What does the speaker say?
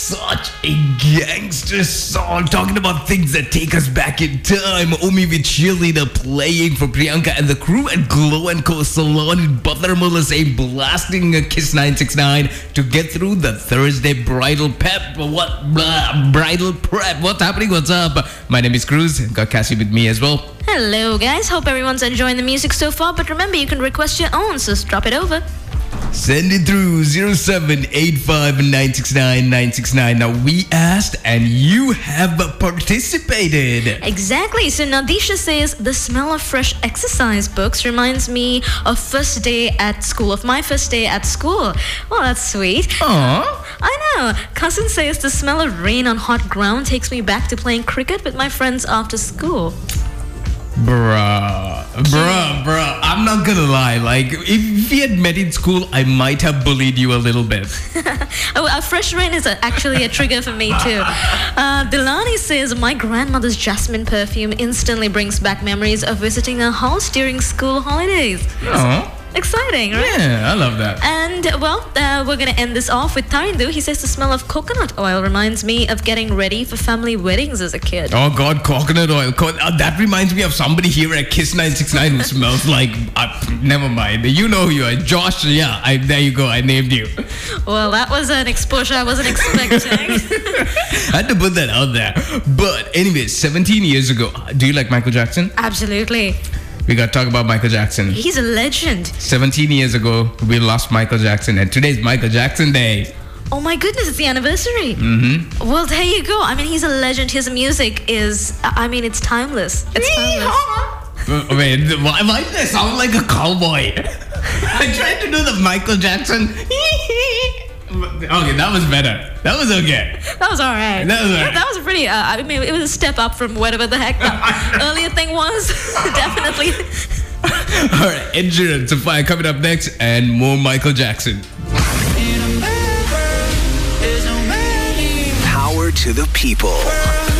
such a gangster song talking about things that take us back in time. Omi with cheerleader playing for Priyanka and the crew at Glow & Co Salon in Buttermula saying blasting a Kiss 969 to get through the Thursday bridal prep. Bridal prep. What's happening? What's up? My name is Cruz. Got Cassie with me as well. Hello guys, hope everyone's enjoying the music so far, but remember you can request your own, so drop it over. Send it through 0785-969-969. Now we asked and you have participated. Exactly, so Nadisha says the smell of fresh exercise books reminds me of first day at school, of my first day at school. Well, that's sweet. Aww. I know. Cousin says the smell of rain on hot ground takes me back to playing cricket with my friends after school. Bruh, I'm not gonna lie. Like, if we had met in school, I might have bullied you a little bit. Fresh rain is actually a trigger for me too. Dilani says, my grandmother's jasmine perfume instantly brings back memories of visiting her house during school holidays. Aww. Exciting, right? Yeah, I love that. And, we're going to end this off with Tarindu. He says the smell of coconut oil reminds me of getting ready for family weddings as a kid. Oh, God, coconut oil. That reminds me of somebody here at Kiss 969 who smells like... never mind. You know who you are. Josh, yeah. There you go. I named you. Well, that was an exposure I wasn't expecting. I had to put that out there. But anyway, 17 years ago... Do you like Michael Jackson? Absolutely. We got to talk about Michael Jackson. He's a legend. 17 years ago, we lost Michael Jackson, and today's Michael Jackson Day. Oh my goodness, it's the anniversary. Mm-hmm. Well, there you go. I mean, he's a legend. His music is, it's timeless. It's timeless. Wait, why did I sound like a cowboy? I tried to do the Michael Jackson. Okay, that was better. That was okay. That was all right. That was pretty, it was a step up from whatever the heck the earlier thing was. Definitely. All right, Ed Sheeran, Sophia coming up next, and more Michael Jackson. Power to the people.